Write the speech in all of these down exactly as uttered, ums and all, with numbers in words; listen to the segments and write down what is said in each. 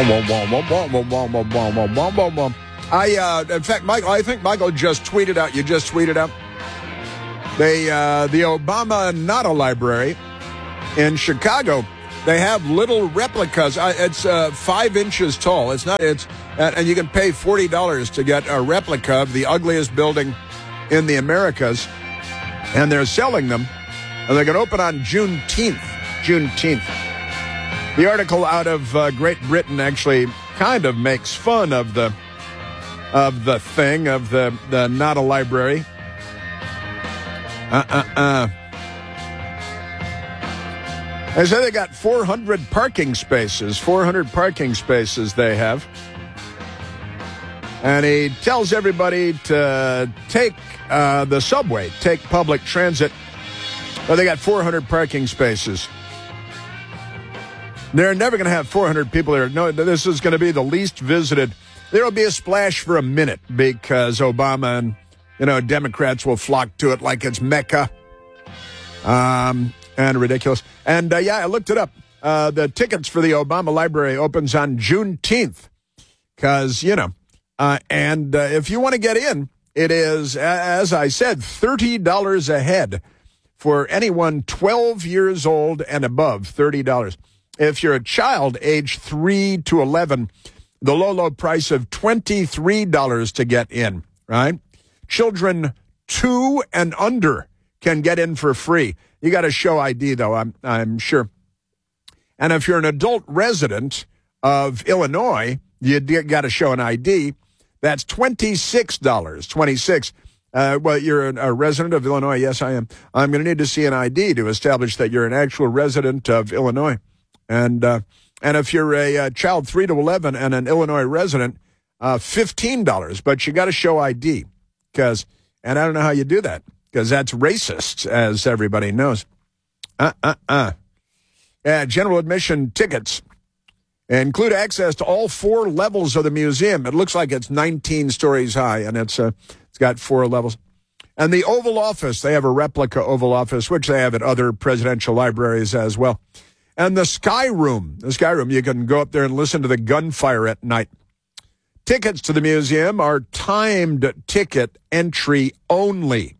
I, uh, in fact, Michael, I think Michael just tweeted out, you just tweeted out, they, uh, the Obama Nada Library in Chicago, they have little replicas. Uh, it's uh, five inches tall. It's not, it's, uh, and you can pay forty dollars to get a replica of the ugliest building in the Americas, and they're selling them, and they're going to open on Juneteenth. Juneteenth. The article out of uh, Great Britain actually kind of makes fun of the of the thing, of the, the Nada Library. Uh-uh-uh. They say they got four hundred parking spaces, four hundred parking spaces they have. And he tells everybody to take uh, the subway, take public transit. Well, they got four hundred parking spaces. They're never going to have four hundred people there. No, this is going to be the least visited. There will be a splash for a minute because Obama and, you know, Democrats will flock to it like it's Mecca. Um, and ridiculous. And, uh, yeah, I looked it up. Uh, the tickets for the Obama Library opens on Juneteenth because, you know, uh, and uh, if you want to get in, it is, as I said, thirty dollars a head for anyone twelve years old and above, thirty dollars. If you're a child age three to eleven, the low, low price of twenty-three dollars to get in, right? Children two and under can get in for free. You got to show I D, though, I'm, I'm sure. And if you're an adult resident of Illinois, you got to show an I D. That's twenty-six dollars, twenty-six dollars. Uh, well, you're a resident of Illinois. Yes, I am. I'm going to need to see an I D to establish that you're an actual resident of Illinois. And uh, and if you're a, a child three to eleven and an Illinois resident, uh, fifteen dollars. But you got to show I D. Because, and I don't know how you do that, because that's racist, as everybody knows. Uh-uh-uh. Yeah, general admission tickets include access to all four levels of the museum. It looks like it's nineteen stories high, and it's uh, it's got four levels. And the Oval Office, they have a replica Oval Office, which they have at other presidential libraries as well. And the Sky Room, the Sky Room, you can go up there and listen to the gunfire at night. Tickets to the museum are timed ticket entry only.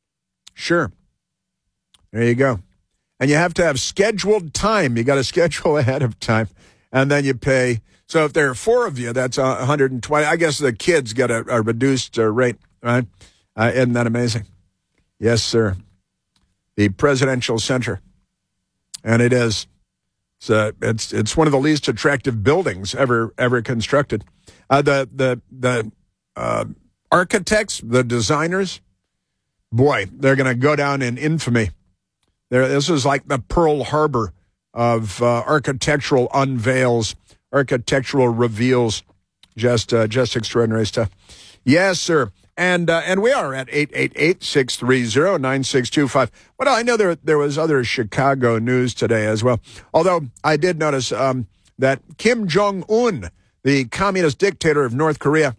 Sure. There you go. And you have to have scheduled time. You got to schedule ahead of time. And then you pay. So if there are four of you, that's one hundred twenty. I guess the kids get a, a reduced uh, rate, right? Uh, isn't that amazing? Yes, sir. The Presidential Center. And it is. It's, uh, it's, it's one of the least attractive buildings ever ever constructed. Uh, the the the uh, architects, the designers, boy, they're going to go down in infamy. There, this is like the Pearl Harbor of uh, architectural unveils, architectural reveals. Just uh, just extraordinary stuff. Yes, sir. And uh, and we are at eight eight eight, six three zero, nine six two five. Well, I know there there was other Chicago news today as well. Although I did notice um, that Kim Jong-un, the communist dictator of North Korea,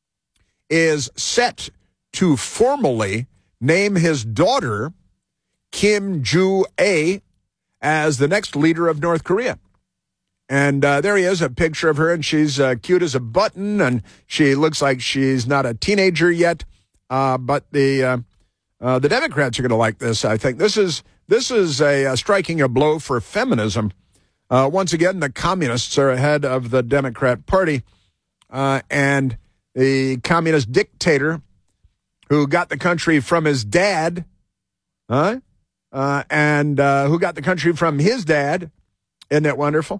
is set to formally name his daughter, Kim Joo-ae, as the next leader of North Korea. And uh, there he is, a picture of her, and she's uh, cute as a button, and she looks like she's not a teenager yet. Uh, but the uh, uh, the Democrats are going to like this, I think. This is this is a, a striking a blow for feminism. Uh, once again, the communists are ahead of the Democrat Party, uh, and the communist dictator who got the country from his dad, huh? Uh, and uh, who got the country from his dad. Isn't that wonderful?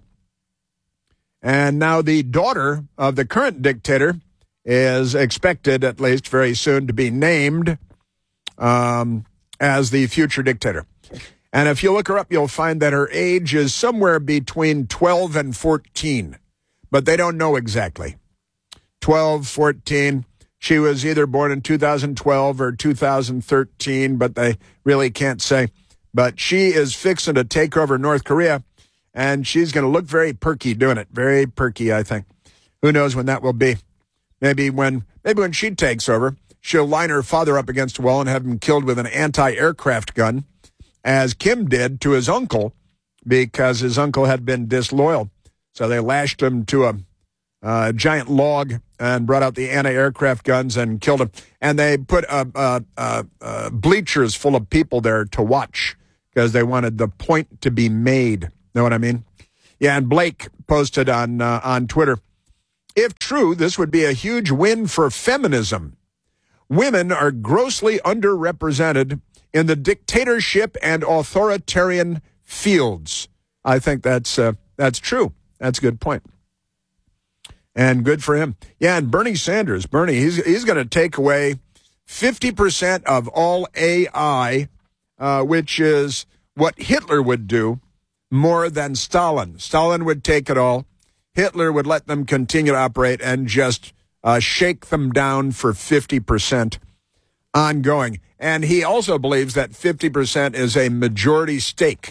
And now the daughter of the current dictator is expected, at least very soon, to be named um, as the future dictator. And if you look her up, you'll find that her age is somewhere between twelve and fourteen. But they don't know exactly. twelve, fourteen. She was either born in two thousand twelve or two thousand thirteen, but they really can't say. But she is fixing to take over North Korea. And she's going to look very perky doing it. Very perky, I think. Who knows when that will be? Maybe when maybe when she takes over, she'll line her father up against a wall and have him killed with an anti-aircraft gun, as Kim did to his uncle, because his uncle had been disloyal. So they lashed him to a uh, giant log and brought out the anti-aircraft guns and killed him. And they put uh, uh, uh, uh, bleachers full of people there to watch because they wanted the point to be made. Know what I mean? Yeah, and Blake posted on uh, on Twitter, if true, this would be a huge win for feminism. Women are grossly underrepresented in the dictatorship and authoritarian fields. I think that's uh, that's true. That's a good point. And good for him. Yeah, and Bernie Sanders, Bernie, he's he's going to take away fifty percent of all A I, uh, which is what Hitler would do more than Stalin. Stalin would take it all. Hitler would let them continue to operate and just uh, shake them down for fifty percent ongoing. And he also believes that fifty percent is a majority stake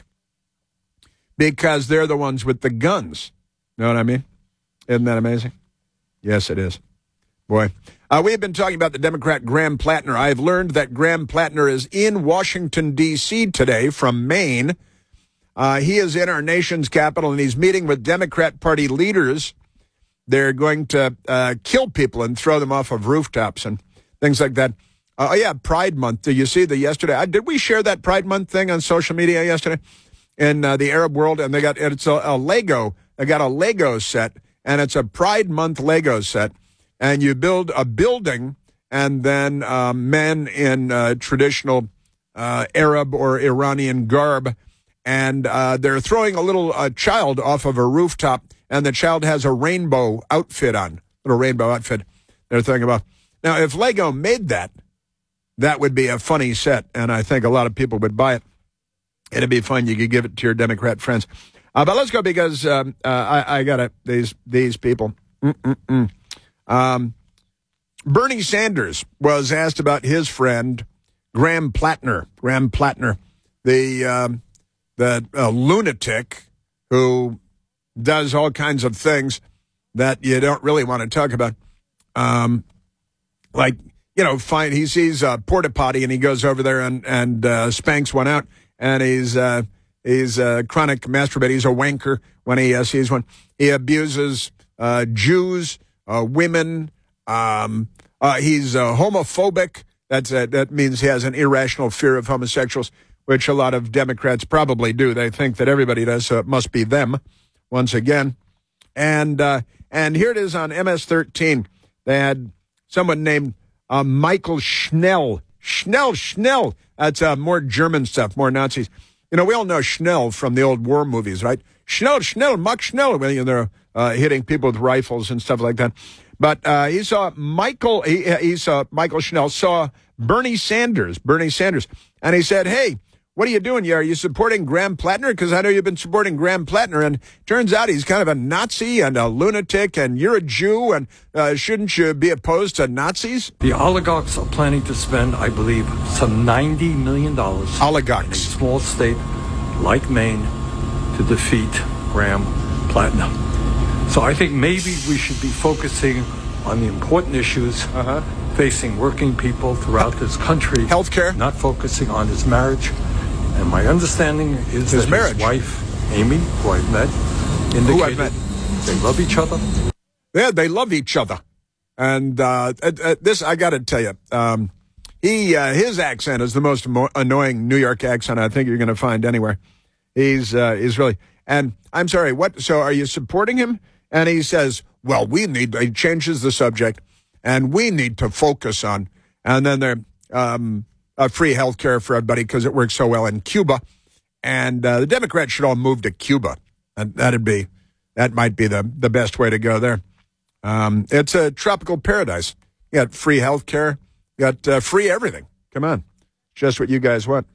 because they're the ones with the guns. Know what I mean? Isn't that amazing? Yes, it is. Boy. Uh, we have been talking about the Democrat Graham Plattner. I've learned that Graham Plattner is in Washington, D C today from Maine. Uh, he is in our nation's capital, and he's meeting with Democrat Party leaders. They're going to uh, kill people and throw them off of rooftops and things like that. Uh, oh, yeah, Pride Month. Did you see the yesterday? Uh, did we share that Pride Month thing on social media yesterday in uh, the Arab world? And they got it's a, a Lego. They got a Lego set, and it's a Pride Month Lego set. And you build a building, and then uh, men in uh, traditional uh, Arab or Iranian garb, and uh, they're throwing a little uh, child off of a rooftop, and the child has a rainbow outfit on, little rainbow outfit they're thinking about. Now, if Lego made that, that would be a funny set, and I think a lot of people would buy it. It'd be fun. You could give it to your Democrat friends. Uh, but let's go because um, uh, I, I got it. These, these people. Mm-mm-mm. Um, Bernie Sanders was asked about his friend, Graham Plattner. Graham Plattner, the... Um, the uh, lunatic who does all kinds of things that you don't really want to talk about. Um, like, you know, fine, he sees a porta potty and he goes over there and, and uh, spanks one out. And he's uh, he's a chronic masturbator. He's a wanker when he uh, sees one. He abuses uh, Jews, uh, women. Um, uh, he's uh, homophobic. That's uh, that means he has an irrational fear of homosexuals, which a lot of Democrats probably do. They think that everybody does, so it must be them, once again. And uh, and here it is on M S thirteen. They had someone named uh, Michael Schnell. Schnell, Schnell. That's uh, more German stuff, more Nazis. You know, we all know Schnell from the old war movies, right? Schnell, Schnell, Max Schnell. When you know, they're uh, hitting people with rifles and stuff like that. But uh, he saw Michael, he, he saw Michael Schnell, saw Bernie Sanders, Bernie Sanders. And he said, hey, what are you doing here? Are you supporting Graham Plattner? Because I know you've been supporting Graham Plattner, and turns out he's kind of a Nazi and a lunatic, and you're a Jew, and uh, shouldn't you be opposed to Nazis? The oligarchs are planning to spend, I believe, some ninety million dollars oligarchs. in a small state like Maine to defeat Graham Plattner. So I think maybe we should be focusing on the important issues uh-huh. facing working people throughout this country. Healthcare. Not focusing on his marriage. And my understanding is his that marriage. his wife, Amy, who I've met, indicated who I've met. they love each other. Yeah, they love each other. And uh, uh, this, I got to tell you, um, he uh, his accent is the most mo- annoying New York accent I think you're going to find anywhere. He's uh, he's really, and I'm sorry, what? So are you supporting him? And he says, well, we need, he changes the subject, and we need to focus on, and then they're, um, Uh, free health care for everybody because it works so well in Cuba. And uh, the Democrats should all move to Cuba. And that'd be, that might be the, the best way to go there. Um, it's a tropical paradise. You got free health care. You got uh, free everything. Come on. Just what you guys want.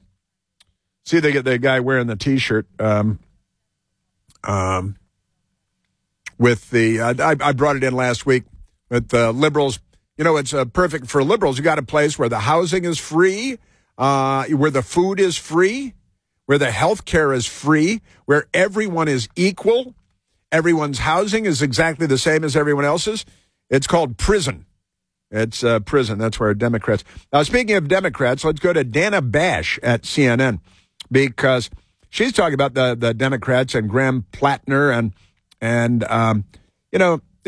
See, they get the guy wearing the T-shirt um, um, with the, uh, I, I brought it in last week with the liberals. You know, it's uh, perfect for liberals. You got a place where the housing is free, uh, where the food is free, where the health care is free, where everyone is equal. Everyone's housing is exactly the same as everyone else's. It's called prison. It's uh, prison. That's where Democrats. Now, speaking of Democrats, let's go to Dana Bash at C N N because she's talking about the, the Democrats and Graham Plattner and, and um, you know, they,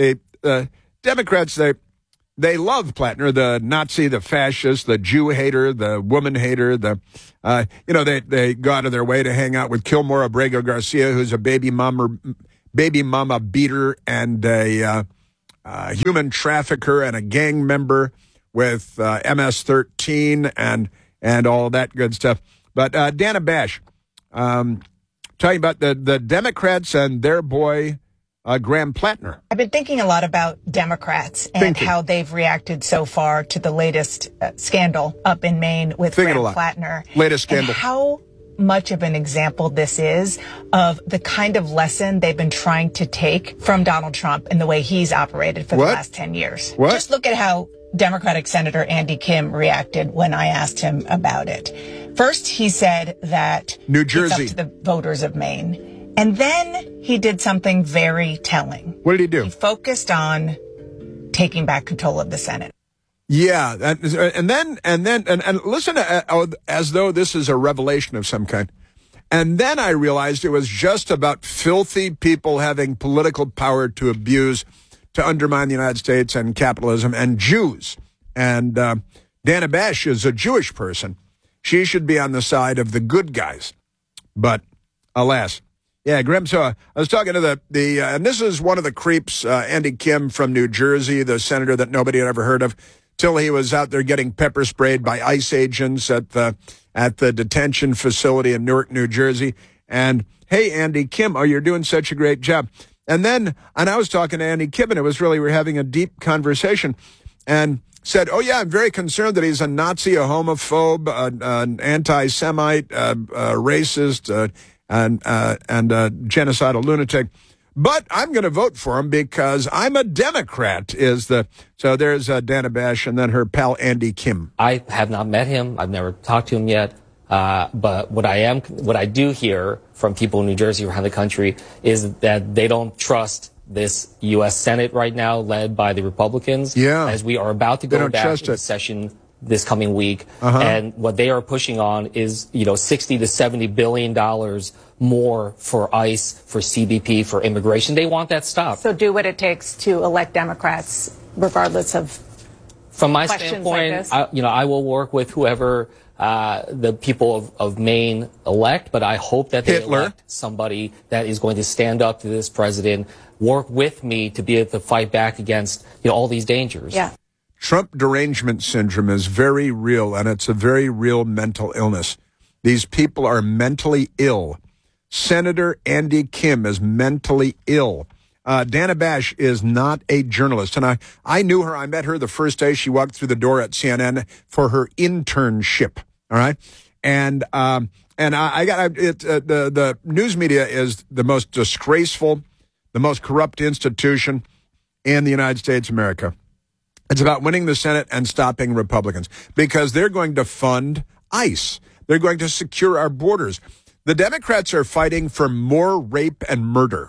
the Democrats, they they love Plattner, the Nazi, the fascist, the Jew hater, the woman hater. The uh, you know they they go out of their way to hang out with Kilmore Abrego Garcia, who's a baby mama baby mama beater and a uh, uh, human trafficker and a gang member with uh, M S thirteen and and all that good stuff. But uh, Dana Bash, um, talking about the the Democrats and their boy. Uh, Graham Plattner. I've been thinking a lot about Democrats and Thinking. how they've reacted so far to the latest uh, scandal up in Maine with Thinking Graham a lot. Plattner. Latest scandal. And how much of an example this is of the kind of lesson they've been trying to take from Donald Trump and the way he's operated for What? the last ten years. What? Just look at how Democratic Senator Andy Kim reacted when I asked him about it. First, he said that New Jersey. it's up to the voters of Maine. And then he did something very telling. What did he do? He focused on taking back control of the Senate. Yeah, and, and then and then and, and listen to, uh, as though this is a revelation of some kind. And then I realized it was just about filthy people having political power to abuse, to undermine the United States and capitalism, and Jews. And uh, Dana Bash is a Jewish person. She should be on the side of the good guys. But alas. Yeah, Graham, so uh, I was talking to the, the uh, and this is one of the creeps, uh, Andy Kim from New Jersey, the senator that nobody had ever heard of, till he was out there getting pepper sprayed by ICE agents at the, at the detention facility in Newark, New Jersey. And, hey, Andy Kim, oh, you're doing such a great job. And then, and I was talking to Andy Kim, and it was really, we were having a deep conversation, and said, oh, yeah, I'm very concerned that he's a Nazi, a homophobe, uh, an anti-Semite, uh, uh, racist, uh, and uh, and uh, genocidal lunatic, but I'm going to vote for him because I'm a Democrat. Is the so there's uh, Dana Bash and then her pal Andy Kim. I have not met him. I've never talked to him yet. Uh, but what I am, what I do hear from people in New Jersey around the country is that they don't trust this U S Senate right now, led by the Republicans. Yeah, as we are about to go back into session this coming week, uh-huh. and what they are pushing on is, you know, sixty to seventy billion dollars more for ICE, for C B P, for immigration. They want that stopped. So do what it takes to elect Democrats, regardless of from my questions standpoint. Like this. I, you know, I will work with whoever uh, the people of, of Maine elect, but I hope that they Hitler. elect somebody that is going to stand up to this president, work with me to be able to fight back against, you know, all these dangers. Yeah. Trump derangement syndrome is very real, and it's a very real mental illness. These people are mentally ill. Senator Andy Kim is mentally ill. Uh, Dana Bash is not a journalist, and I, I knew her. I met her the first day she walked through the door at C N N for her internship. All right, and um, and I, I got it. Uh, the the news media is the most disgraceful, the most corrupt institution in the United States of America. It's about winning the Senate and stopping Republicans because they're going to fund ICE. They're going to secure our borders. The Democrats are fighting for more rape and murder.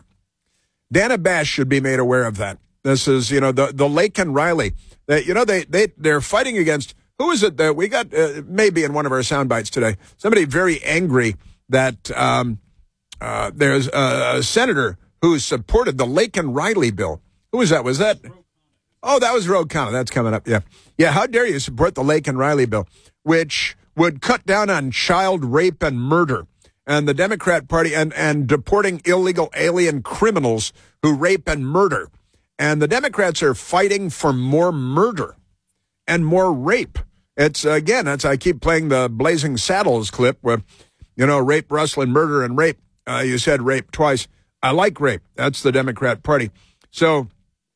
Dana Bash should be made aware of that. This is, you know, the, the Laken Riley. They, you know, they, they, they're fighting against, who is it that we got, uh, maybe in one of our sound bites today, somebody very angry that um, uh, there's a, a senator who supported the Laken Riley bill. Who was that? Was that? Oh, that was Ro Khanna. That's coming up. Yeah. Yeah. How dare you support the Laken Riley bill, which would cut down on child rape and murder, and the Democrat Party and, and deporting illegal alien criminals who rape and murder. And the Democrats are fighting for more murder and more rape. It's, again, that's, I keep playing the Blazing Saddles clip where, you know, rape, rustling, murder, and rape. Uh, you said rape twice. I like rape. That's the Democrat Party. So,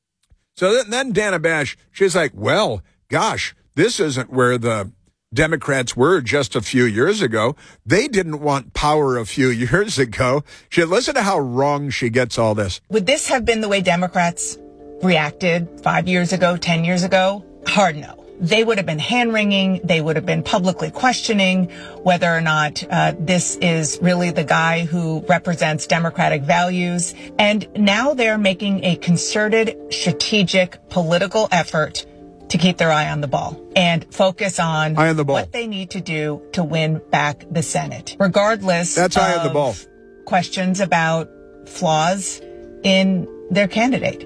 so then, then Dana Bash, she's like, well, gosh, this isn't where the Democrats were just a few years ago. They didn't want power a few years ago. She, listen to how wrong she gets all this. Would this have been the way Democrats reacted five years ago, ten years ago? Hard no. They would have been hand-wringing. They would have been publicly questioning whether or not uh, this is really the guy who represents democratic values. And now they're making a concerted, strategic, political effort to keep their eye on the ball and focus on eye on the ball. What they need to do to win back the Senate, regardless That's eye on the ball. questions about flaws in their candidate.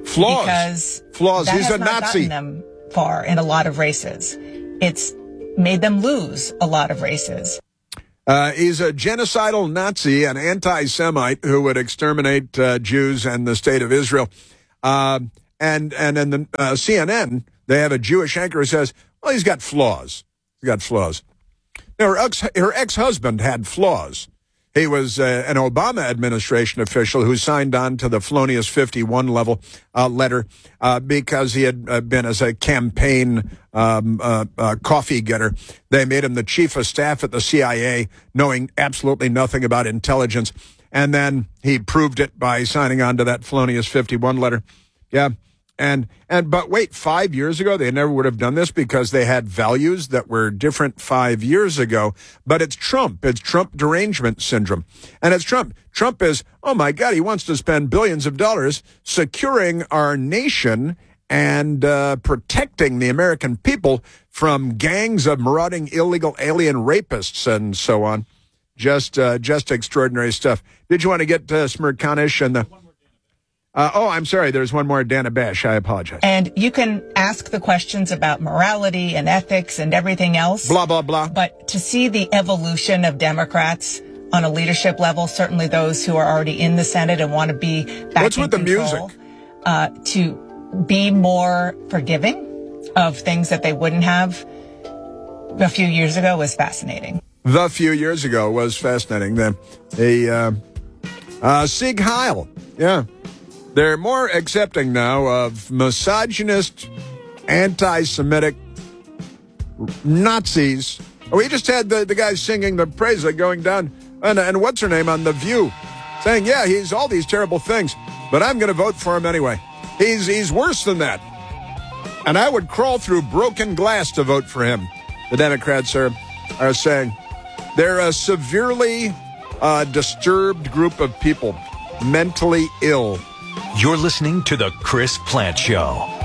Flaws. Because Flaws. that He's has a not Nazi. gotten them far in a lot of races. It's made them lose a lot of races. Uh, he's a genocidal Nazi, an anti-Semite who would exterminate uh, Jews and the state of Israel. Uh, and and in the uh, C N N, they have a Jewish anchor who says, well, he's got flaws. He's got flaws. Now, her, ex- her ex-husband had flaws. He was uh, an Obama administration official who signed on to the Felonious fifty-one level uh, letter uh, because he had uh, been as a campaign um, uh, uh, coffee getter. They made him the chief of staff at the C I A, knowing absolutely nothing about intelligence. And then he proved it by signing on to that Felonious fifty-one letter. Yeah. And, and, but wait, five years ago, they never would have done this because they had values that were different five years ago. But it's Trump. It's Trump derangement syndrome. And it's Trump. Trump is, oh my God, he wants to spend billions of dollars securing our nation and uh, protecting the American people from gangs of marauding illegal alien rapists and so on. Just, uh, just extraordinary stuff. Did you want to get uh, Smirkanish and the... Uh, oh, I'm sorry. There's one more, Dana Bash. I apologize. And you can ask the questions about morality and ethics and everything else. Blah, blah, blah. But to see the evolution of Democrats on a leadership level, certainly those who are already in the Senate and want to be back What's in with the control, music? Uh, to be more forgiving of things that they wouldn't have a few years ago was fascinating. The few years ago was fascinating. Then the uh, uh, Sieg Heil. Yeah. They're more accepting now of misogynist, anti-Semitic Nazis. We just had the, the guy singing the praise going down, and, and what's her name on The View, saying, yeah, he's all these terrible things, but I'm going to vote for him anyway. He's he's worse than that. And I would crawl through broken glass to vote for him. The Democrats are, are saying they're a severely uh, disturbed group of people, mentally ill. You're listening to The Chris Plante Show.